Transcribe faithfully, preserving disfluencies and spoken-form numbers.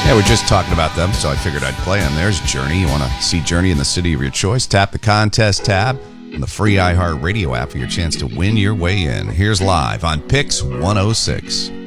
Yeah, we're just talking about them, so I figured I'd play them. There's Journey. You want to see Journey in the city of your choice? Tap the contest tab on the free iHeartRadio app for your chance to win your way in. Here's live on Pix one oh six.